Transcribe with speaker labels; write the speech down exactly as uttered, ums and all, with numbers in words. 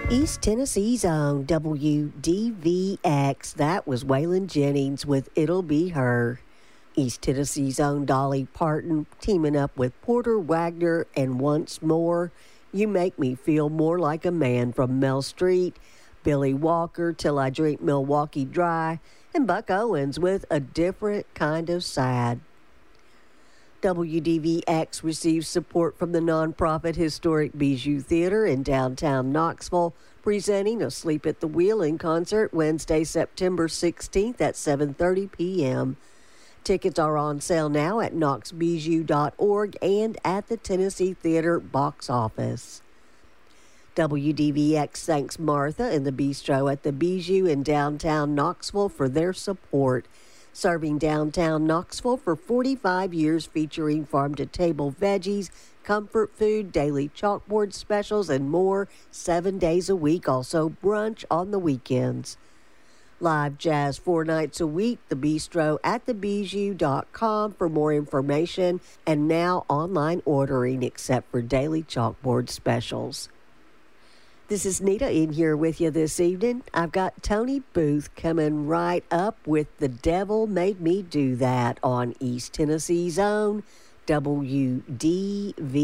Speaker 1: East Tennessee's own W D V X. That was Waylon Jennings with It'll Be Her. East Tennessee's own Dolly Parton teaming up with Porter Wagner and Once More. You Make Me Feel More Like a Man from Mel Street. Billy Walker, Till I Drink Milwaukee Dry. And Buck Owens with A Different Kind of Sad. W D V X receives support from the nonprofit Historic Bijou Theater in downtown Knoxville, presenting a Sleep at the Wheel in concert Wednesday, September sixteenth at seven thirty p.m. Tickets are on sale now at knox bijou dot org and at the Tennessee Theater box office. W D V X thanks Martha and the Bistro at the Bijou in downtown Knoxville for their support. Serving downtown Knoxville for forty-five years, featuring farm-to-table veggies, comfort food, daily chalkboard specials, and more, seven days a week. Also brunch on the weekends. Live jazz four nights a week. The Bistro at the bijou dot com for more information, and now online ordering except for daily chalkboard specials. This is Nita in here with you this evening. I've got Tony Booth coming right up with The Devil Made Me Do That on East Tennessee's own W D V.